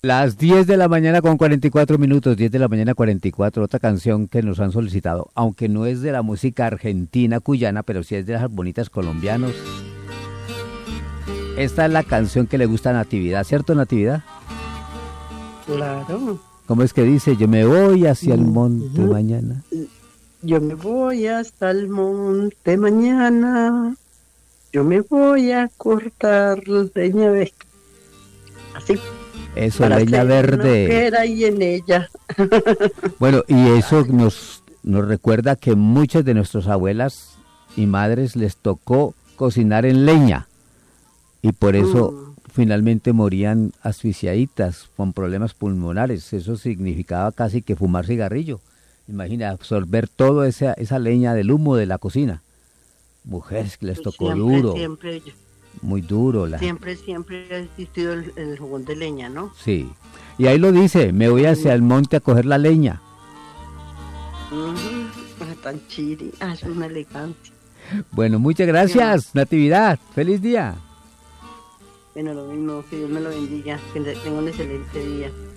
Las 10 de la mañana con 44 minutos, 10 de la mañana 44, otra canción que nos han solicitado, aunque no es de la música argentina, cuyana, pero sí es de las bonitas colombianos. Esta es la canción que le gusta a Natividad, ¿cierto, Natividad? Claro. ¿Cómo es que dice? Yo me voy hacia el monte mañana. Yo me voy hasta el monte mañana. Yo me voy a cortar leña verde. Así. Eso, Para leña hacer una verde. hoguera ahí en ella. Bueno, y eso nos recuerda que muchas de nuestras abuelas y madres les tocó cocinar en leña. Y por eso finalmente morían asfixiaditas con problemas pulmonares. Eso significaba casi que fumar cigarrillo. Imagina, absorber toda esa leña del humo de la cocina. Mujeres que les tocó Siempre, duro, siempre, muy duro. siempre ha existido el fogón de leña, ¿no? Sí, y ahí lo dice, me voy hacia el monte a coger la leña. Tan chiri, es una elegancia. Bueno, muchas gracias, Natividad. Feliz día. Bueno, lo mismo, que Dios me lo bendiga, que tenga un excelente día.